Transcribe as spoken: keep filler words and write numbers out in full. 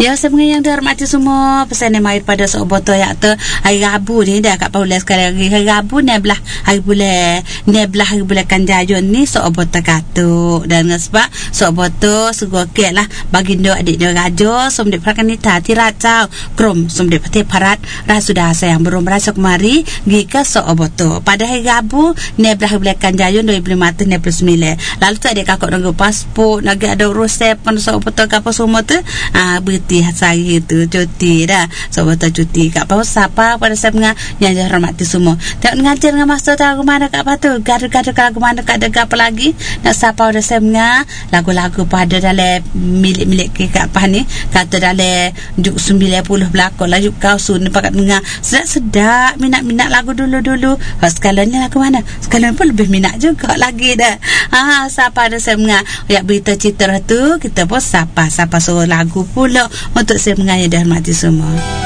Ya, saya yang dihormati semua, pesan yang mahir pada seorang botol yang tu hari Rabu ni dah kat Paula sekali lagi. Hari Rabu ni belah hari bulan ni belah hari bulan Kanjayun ni seorang botol katuk. Dan sebab seorang botol segokek lah baginda adik dia raja somdek prakanita tiracau krom somdek pati parat rasudah sayang belum merasa kemari gika seorang botol pada hari Rabu ni belah hari bulan Kanjayun dua ribu lima belas ni plus sembilan. Lalu tu adik kakak nunggu pasport nak ada urus sepan seorang botol ke apa semua tu ah berhenti saya tu cuti dah seorang botol cuti kat bawah siapa pada saya menga yang dihormati semua tak mengajar dengan masa tu lagu mana kat apa tu gaduh-gaduh lagu mana kat ada apa lagi nak siapa pada saya menga lagu-lagu pada dalam milik-milik ke kat apa ni kata dalam juk sembilan puluh belakang lah juk kau sun pakat menga sedap-sedap minat-minat lagu dulu-dulu sekalanya lagu mana sekalanya pun lebih minat juga lagi dah ah siapa ada saya menga ya berita cerita tu kita pun siapa siapa suruh lagu pula untuk saya mengayak dan mati semua.